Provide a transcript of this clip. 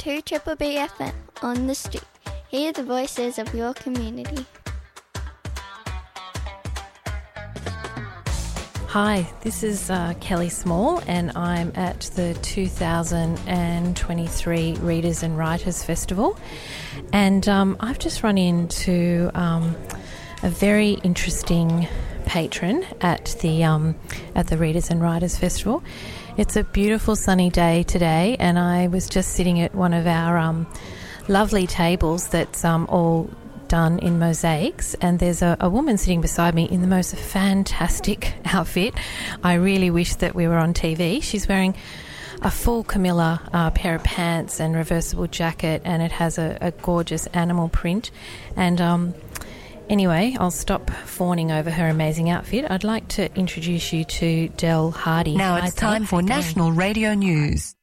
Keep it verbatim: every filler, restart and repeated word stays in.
to Triple B F M on the street. Hear the voices of your community. Hi, this is uh, Kelly Small and I'm at the two thousand twenty-three Readers and Writers Festival, and um, I've just run into um, a very interesting patron at the um, at the Readers and Writers Festival. It's a beautiful sunny day today, and I was just sitting at one of our um, lovely tables that's um, all done in mosaics, and there's a, a woman sitting beside me in the most fantastic outfit. I really wish that we were on T V. She's wearing a full Camilla uh, pair of pants and reversible jacket, and it has a, a gorgeous animal print. And um, anyway, I'll stop fawning over her amazing outfit. I'd like to introduce you to Del Hardy. Now it's time for National Radio News.